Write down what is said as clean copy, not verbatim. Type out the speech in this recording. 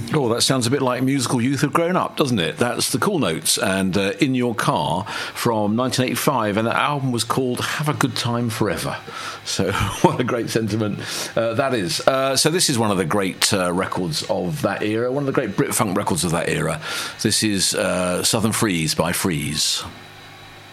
Oh, that sounds a bit like Musical Youth Have Grown Up, doesn't it? That's the Cool Notes and In Your Car from 1985, and the album was called Have a Good Time Forever. So what a great sentiment that is. So this is one of the great records of that era, one of the great Brit funk records of that era. This is Southern Freeze by Freeze.